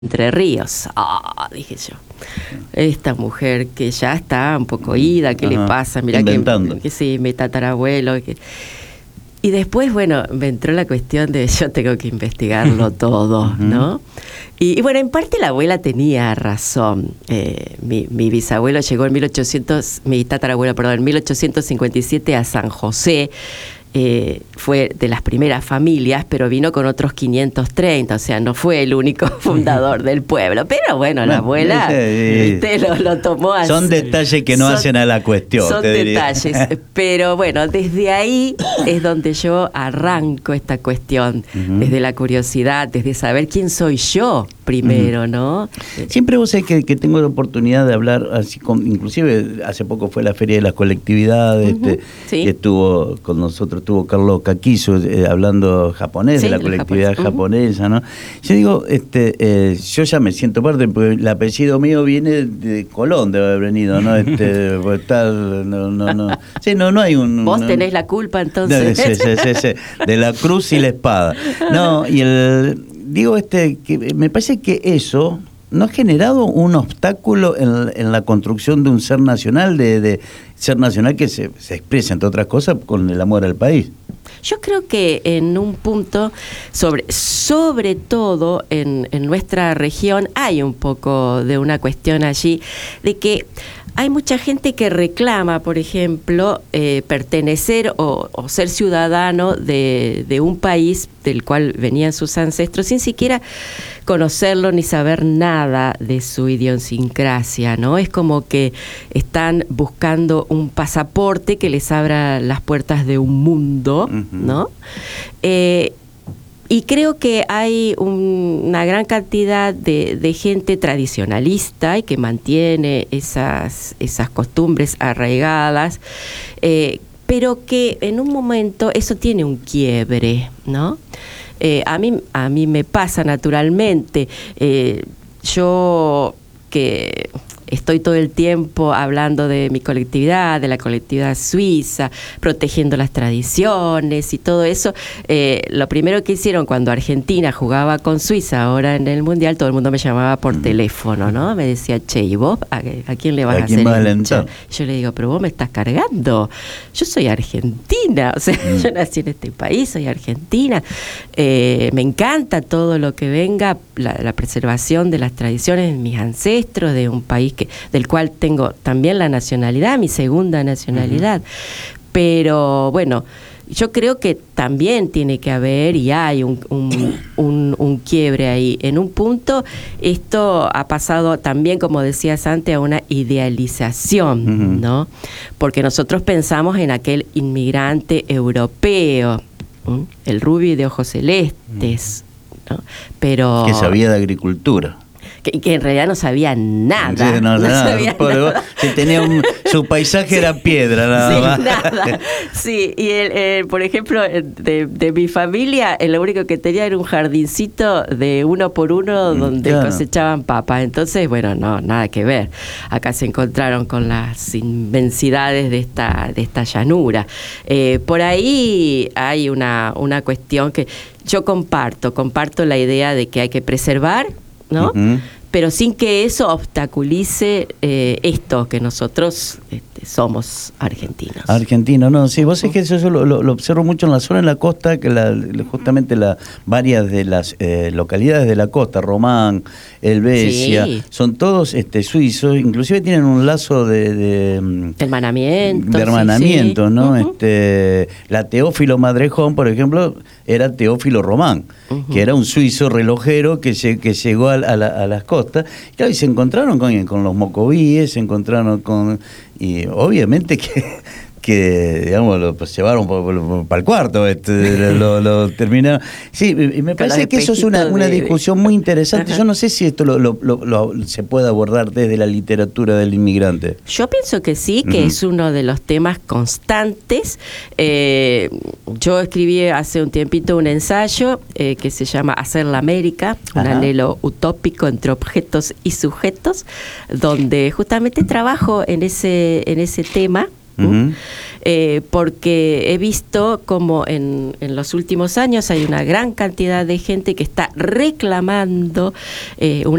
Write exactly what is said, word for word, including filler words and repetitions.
Entre Ríos. Ah, oh, dije yo. Esta mujer que ya está un poco ida, ¿qué Ajá. le pasa? Mirá que, que sí, mi tatarabuelo. Que... Y después, bueno, me entró la cuestión de yo tengo que investigarlo todo, ¿no? Y, y bueno, en parte la abuela tenía razón. Eh, mi, mi bisabuelo llegó en mil ochocientos, mi tatarabuelo, perdón, en mil ochocientos cincuenta y siete a San José. Eh, fue de las primeras familias, pero vino con otros quinientos treinta, o sea, no fue el único fundador del pueblo. Pero bueno, la abuela sí, ¿viste? Lo, lo tomó así. Son detalles que no son, hacen a la cuestión. Son te detalles, diría. Pero bueno, desde ahí es donde yo arranco esta cuestión, uh-huh. desde la curiosidad, desde saber quién soy yo primero, uh-huh. ¿no? Siempre vos sabés que, que tengo la oportunidad de hablar, así con, inclusive hace poco fue la Feria de las Colectividades, uh-huh. este, sí. que estuvo con nosotros, estuvo Carlos Caquizo eh, hablando japonés, sí, de la colectividad japonés. japonesa, ¿no? Yo digo, este, eh, yo ya me siento parte, porque el apellido mío viene de Colón, debe haber venido, ¿no? Este, tal, no, no, no. Sí, no, no hay un... Vos no, tenés la culpa, entonces. No, sí, sí, sí, sí, de la cruz y la espada. No, y el... Digo, este, que me parece que eso no ha generado un obstáculo en, en la construcción de un ser nacional, de, de ser nacional que se, se expresa, entre otras cosas, con el amor al país. Yo creo que en un punto, sobre, sobre todo en, en nuestra región, hay un poco de una cuestión allí, de que hay mucha gente que reclama, por ejemplo, eh, pertenecer o, o ser ciudadano de, de un país del cual venían sus ancestros sin siquiera conocerlo ni saber nada de su idiosincrasia, ¿no? Es como que están buscando un pasaporte que les abra las puertas de un mundo, uh-huh. ¿no? Eh, Y creo que hay un, una gran cantidad de, de gente tradicionalista y que mantiene esas, esas costumbres arraigadas, eh, pero que en un momento eso tiene un quiebre, ¿no? Eh, a mí, a mí me pasa naturalmente. Eh, yo que... Estoy todo el tiempo hablando de mi colectividad, de la colectividad suiza, protegiendo las tradiciones y todo eso. Eh, lo primero que hicieron cuando Argentina jugaba con Suiza, ahora en el Mundial, todo el mundo me llamaba por mm. teléfono, ¿no? Me decía, che, ¿y vos a, a quién le vas a, a hacer hincha? Yo le digo, pero vos me estás cargando. Yo soy argentina, o sea, mm. yo nací en este país, soy argentina. Eh, me encanta todo lo que venga, la, la preservación de las tradiciones de mis ancestros, de un país que del cual tengo también la nacionalidad, mi segunda nacionalidad. Uh-huh. Pero bueno, yo creo que también tiene que haber y hay un, un, un, un quiebre ahí. En un punto esto ha pasado también, como decías antes, a una idealización, uh-huh. ¿no? Porque nosotros pensamos en aquel inmigrante europeo, ¿sí? El rubio de ojos celestes, ¿no? Pero que sabía de agricultura. Que, que en realidad no sabía nada. Sí, no, no, no sabía nada. Que tenía un, su paisaje era piedra, nada sí, más. Nada. Sí, y el, el, por ejemplo, de, de mi familia, el lo único que tenía era un jardincito de uno por uno donde claro. cosechaban papas. Entonces, bueno, no, nada que ver. Acá se encontraron con las inmensidades de esta, de esta llanura. Eh, por ahí hay una, una cuestión que yo comparto, comparto la idea de que hay que preservar, ¿no? Uh-huh. Pero sin que eso obstaculice eh, esto que nosotros este, somos argentinos. Argentinos, no, sí, vos sabés que eso yo lo, lo, lo observo mucho en la zona de la costa, que la, justamente la, varias de las eh, localidades de la costa, Román, Helvecia, sí. son todos este, suizos, inclusive tienen un lazo de... de hermanamiento. De hermanamiento, sí, sí. ¿no? Uh-huh. Este, la Teófilo Madrejón, por ejemplo, era Teófilo Román, uh-huh. que era un suizo relojero que, se, que llegó a, a, la, a las costas. Y, claro, y se encontraron con, con los mocovíes, se encontraron con... Y obviamente que, que digamos, lo pues, llevaron para el cuarto, este, lo, lo terminaron. Sí, y me parece que eso es una, una discusión muy interesante. Ajá. Yo no sé si esto lo, lo, lo, lo, se puede abordar desde la literatura del inmigrante. Yo pienso que sí, que uh-huh. es uno de los temas constantes. Eh, yo escribí hace un tiempito un ensayo eh, que se llama Hacer la América, Ajá. un anhelo utópico entre objetos y sujetos, donde justamente trabajo en ese, en ese tema. Uh-huh. Eh, porque he visto como en, en los últimos años hay una gran cantidad de gente que está reclamando eh, una